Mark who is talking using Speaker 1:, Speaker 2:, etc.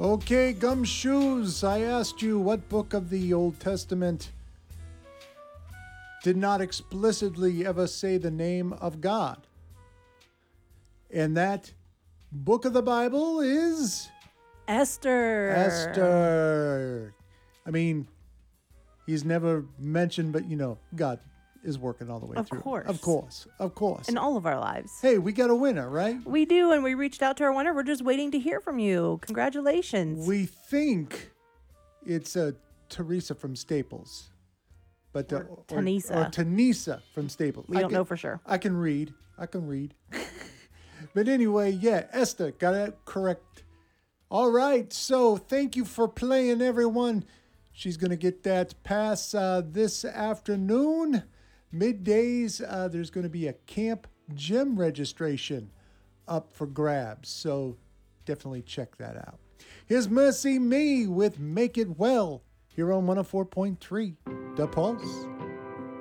Speaker 1: Okay, Gumshoes, I asked you what book of the Old Testament did not explicitly ever say the name of God. And that book of the Bible is
Speaker 2: Esther.
Speaker 1: Esther. I mean, he's never mentioned, but God is working all the way through. Of course.
Speaker 2: In all of our lives.
Speaker 1: Hey, we got a winner, right?
Speaker 2: We do, and we reached out to our winner. We're just waiting to hear from you. Congratulations.
Speaker 1: We think it's Teresa from Staples. But
Speaker 2: Or Tanisa.
Speaker 1: Or Tanisa from Staples.
Speaker 2: We don't know for sure.
Speaker 1: I can read. But anyway, yeah, Esther got it correct. All right, so thank you for playing, everyone. She's going to get that pass this afternoon. Middays, there's going to be a Camp Gym registration up for grabs, so definitely check that out. Here's Mercy Me with Make It Well here on 104.3 The Pulse.